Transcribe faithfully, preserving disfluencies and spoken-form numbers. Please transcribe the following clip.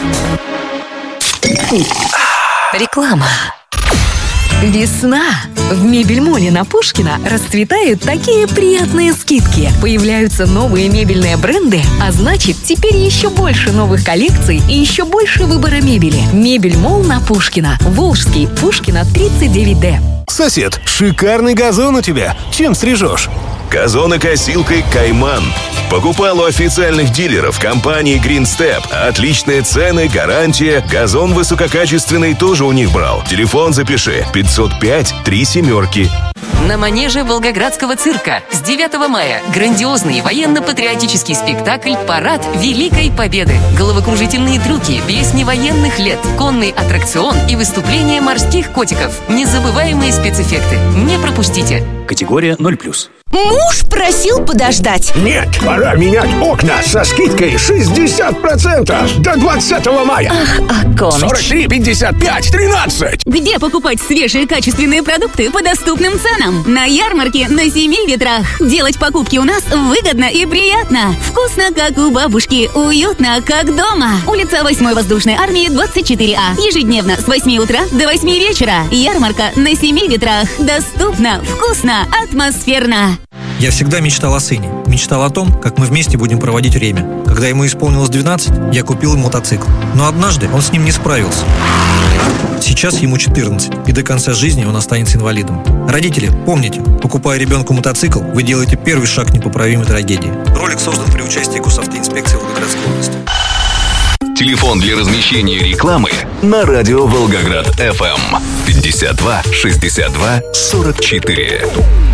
Реклама. Весна! В Мебель-моле на Пушкина расцветают такие приятные скидки. Появляются новые мебельные бренды, а значит, теперь еще больше новых коллекций и еще больше выбора мебели. Мебель-мол на Пушкина. Волжский, Пушкина, тридцать девять дэ. Сосед, шикарный газон у тебя. Чем стрижешь? Газонокосилкой «Кайман». Покупал у официальных дилеров компании Green Step. Отличные цены, гарантия. Газон высококачественный тоже у них брал. Телефон запиши. пятьсот пять три семерки. На манеже Волгоградского цирка с девятого мая грандиозный военно-патриотический спектакль «Парад Великой Победы». Головокружительные трюки, песни военных лет, конный аттракцион и выступления морских котиков. Незабываемые спецэффекты. Не пропустите. Категория ноль плюс. Муж просил подождать. Нет, пора менять окна со скидкой шестьдесят процентов до двадцатого мая. Ах, Аконыч. сорок три, пятьдесят пять, тринадцать. Где покупать свежие качественные продукты по доступным ценам? На ярмарке на Семи ветрах. Делать покупки у нас выгодно и приятно. Вкусно, как у бабушки. Уютно, как дома. Улица восьмой воздушной армии, двадцать четыре А. Ежедневно с восьми утра до восьми вечера. Ярмарка на Семи ветрах. Доступно, вкусно, атмосферно. Я всегда мечтал о сыне. Мечтал о том, как мы вместе будем проводить время. Когда ему исполнилось двенадцать, я купил ему мотоцикл. Но однажды он с ним не справился. Сейчас ему четырнадцать, и до конца жизни он останется инвалидом. Родители, помните, покупая ребенку мотоцикл, вы делаете первый шаг к непоправимой трагедии. Ролик создан при участии Госавтоинспекции Волгоградской области. Телефон для размещения рекламы на радио Волгоград эф эм пятьдесят два шестьдесят два сорок четыре.